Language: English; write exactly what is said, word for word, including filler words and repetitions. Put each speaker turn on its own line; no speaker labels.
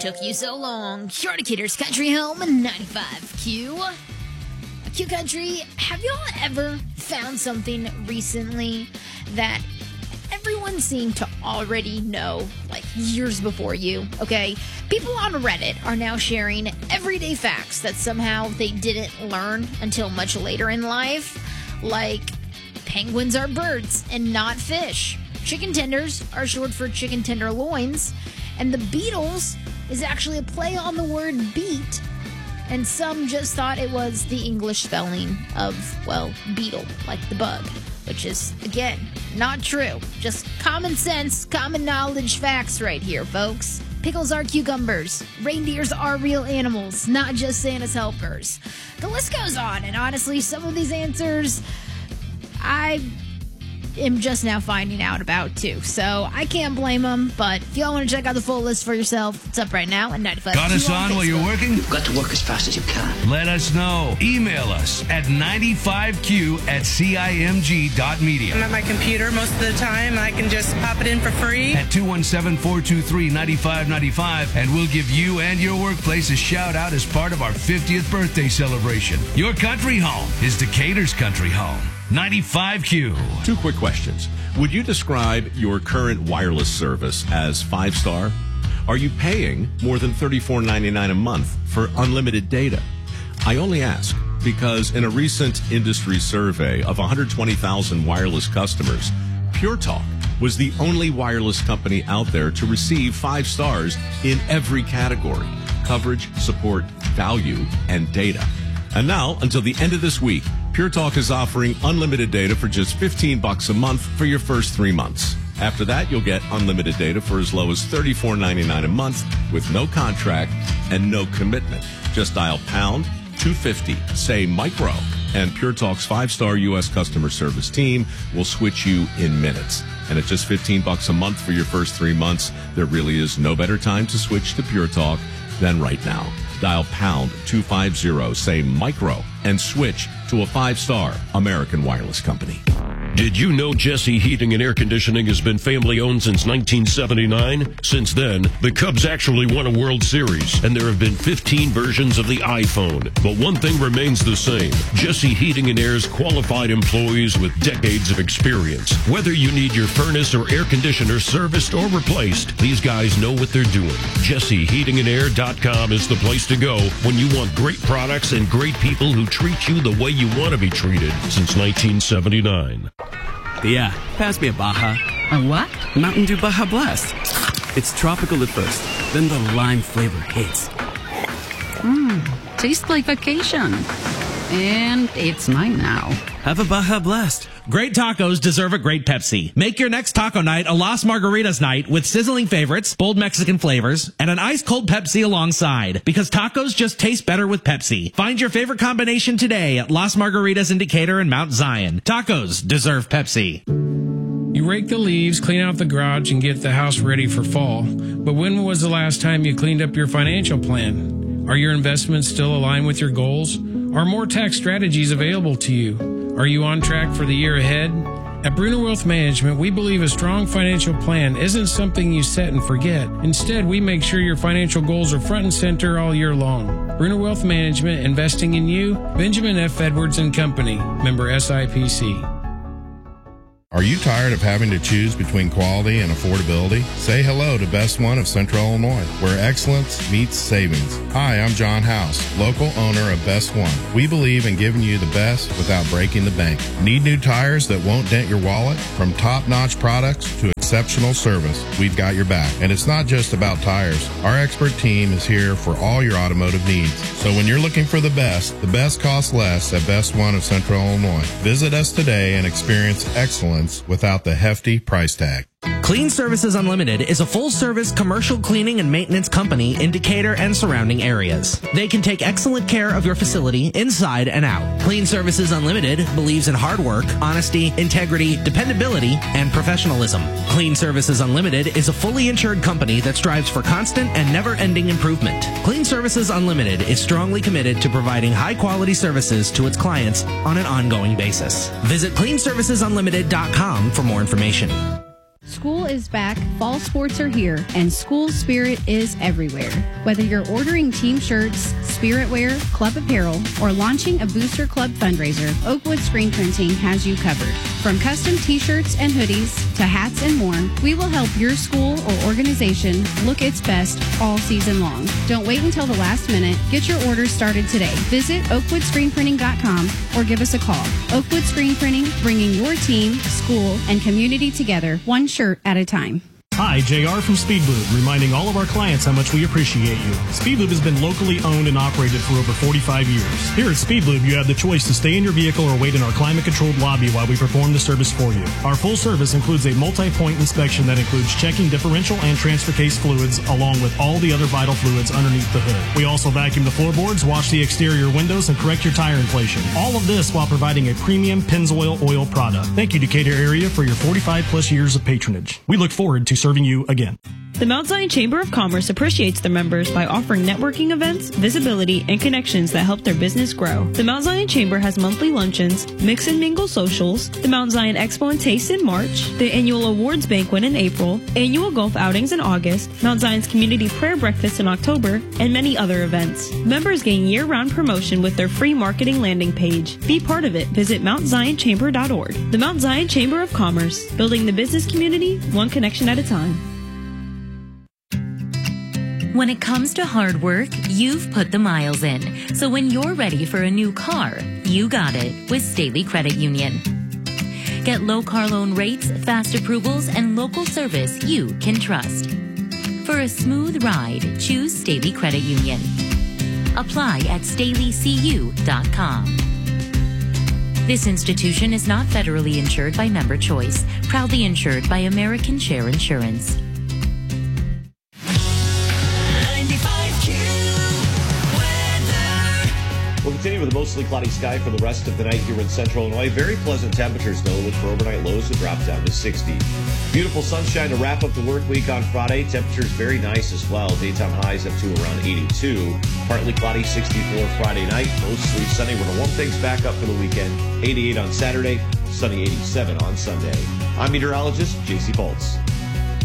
took you so long? Your Decatur's Country Home, ninety-five Q. Q Country, have y'all ever found something recently that everyone seemed to already know, like, years before you, okay? People on Reddit are now sharing everyday facts that somehow they didn't learn until much later in life, like penguins are birds and not fish. Chicken tenders are short for chicken tenderloins, and the Beatles is actually a play on the word beat, and some just thought it was the English spelling of, well, beetle, like the bug, which is, again, not true. Just common sense, common knowledge facts right here, folks. Pickles are cucumbers. Reindeers are real animals, not just Santa's helpers. The list goes on, and honestly, some of these answers I am just now finding out about, too. So I can't blame them, but if y'all want to check out the full list for yourself, it's up right now at ninety-five.
Got us on while you're working?
You've got to work as fast as you can.
Let us know. Email us at ninety-five Q at C I M G dot media.
I'm at my computer most of the time. I can just pop it in for free.
At two one seven, four two three, nine five nine five, and we'll give you and your workplace a shout out as part of our fiftieth birthday celebration. Your country home is Decatur's Country Home. ninety-five Q.
Two quick questions. Would you describe your current wireless service as five-star? Are you paying more than thirty-four ninety-nine a month for unlimited data? I only ask because in a recent industry survey of one hundred twenty thousand wireless customers, Pure Talk was the only wireless company out there to receive five stars in every category: coverage, support, value, and data. And now, until the end of this week, Pure Talk is offering unlimited data for just fifteen bucks a month for your first three months. After that, you'll get unlimited data for as low as thirty-four ninety-nine a month with no contract and no commitment. Just dial pound two fifty, say micro, and Pure Talk's five-star U S customer service team will switch you in minutes. And at just fifteen bucks a month for your first three months, there really is no better time to switch to Pure Talk than right now. Dial pound two fifty, say micro, and switch to a five-star American wireless company.
Did you know Jesse Heating and Air Conditioning has been family-owned since nineteen seventy-nine? Since then, the Cubs actually won a World Series, and there have been fifteen versions of the iPhone. But one thing remains the same. Jesse Heating and Air's qualified employees with decades of experience. Whether you need your furnace or air conditioner serviced or replaced, these guys know what they're doing. Jesse Heating and Air dot com is the place to go when you want great products and great people who treat you the way you want to be treated since nineteen seventy-nine.
Yeah, pass me a Baja.
A what?
Mountain Dew Baja Blast. It's tropical at first, then the lime flavor hits.
Mmm, tastes like vacation. And it's mine now.
Have a Baja Blast.
Great tacos deserve a great Pepsi. Make your next taco night a Las Margaritas night with sizzling favorites, bold Mexican flavors, and an ice-cold Pepsi alongside. Because tacos just taste better with Pepsi. Find your favorite combination today at Las Margaritas in Decatur and Mount Zion. Tacos deserve Pepsi.
You rake the leaves, clean out the garage, and get the house ready for fall. But when was the last time you cleaned up your financial plan? Are your investments still aligned with your goals? Are more tax strategies available to you? Are you on track for the year ahead? At Bruner Wealth Management, we believe a strong financial plan isn't something you set and forget. Instead, we make sure your financial goals are front and center all year long. Bruner Wealth Management, investing in you. Benjamin F. Edwards and Company, member S I P C.
Are you tired of having to choose between quality and affordability? Say hello to Best One of Central Illinois, where excellence meets savings. Hi, I'm John House, local owner of Best One. We believe in giving you the best without breaking the bank. Need new tires that won't dent your wallet? From top-notch products to exceptional service, we've got your back. And it's not just about tires. Our expert team is here for all your automotive needs. So when you're looking for the best, the best costs less at Best One of Central Illinois. Visit us today and experience excellence without the hefty price tag.
Clean Services Unlimited is a full-service commercial cleaning and maintenance company in Decatur and surrounding areas. They can take excellent care of your facility inside and out. Clean Services Unlimited believes in hard work, honesty, integrity, dependability, and professionalism. Clean Services Unlimited is a fully insured company that strives for constant and never-ending improvement. Clean Services Unlimited is strongly committed to providing high-quality services to its clients on an ongoing basis. Visit clean services unlimited dot com for more information.
School is back, fall sports are here, and school spirit is everywhere. Whether you're ordering team shirts, spirit wear, club apparel, or launching a Booster Club fundraiser, Oakwood Screen Printing has you covered. From custom t-shirts and hoodies to hats and more, we will help your school or organization look its best all season long. Don't wait until the last minute. Get your orders started today. Visit oakwood screen printing dot com or give us a call. Oakwood Screen Printing, bringing your team, school, and community together, one shirt at a time.
Hi, J R from Speedlube, reminding all of our clients how much we appreciate you. Speedlube has been locally owned and operated for over forty-five years. Here at Speedlube, you have the choice to stay in your vehicle or wait in our climate-controlled lobby while we perform the service for you. Our full service includes a multi-point inspection that includes checking differential and transfer case fluids, along with all the other vital fluids underneath the hood. We also vacuum the floorboards, wash the exterior windows, and correct your tire inflation. All of this while providing a premium Pennzoil oil product. Thank you, Decatur area, for your forty-five plus years of patronage. We look forward to serving you again.
The Mount Zion Chamber of Commerce appreciates their members by offering networking events, visibility, and connections that help their business grow. The Mount Zion Chamber has monthly luncheons, mix and mingle socials, the Mount Zion Expo and Taste in March, the annual awards banquet in April, annual golf outings in August, Mount Zion's community prayer breakfast in October, and many other events. Members gain year-round promotion with their free marketing landing page. Be part of it. Visit mount zion chamber dot org. The Mount Zion Chamber of Commerce, building the business community one connection at a time.
When it comes to hard work, you've put the miles in. So when you're ready for a new car, you got it with Staley Credit Union. Get low car loan rates, fast approvals, and local service you can trust. For a smooth ride, choose Staley Credit Union. Apply at staley c u dot com. This institution is not federally insured by Member Choice, proudly insured by American Share Insurance.
We'll continue with a mostly cloudy sky for the rest of the night here in central Illinois. Very pleasant temperatures, though. Look for overnight lows to drop down to sixty. Beautiful sunshine to wrap up the work week on Friday. Temperatures very nice as well. Daytime highs up to around eighty-two. Partly cloudy, sixty-four Friday night. Mostly sunny. We're going to warm things back up for the weekend. eighty-eight on Saturday. Sunny eighty-seven on Sunday. I'm meteorologist J C Bolts.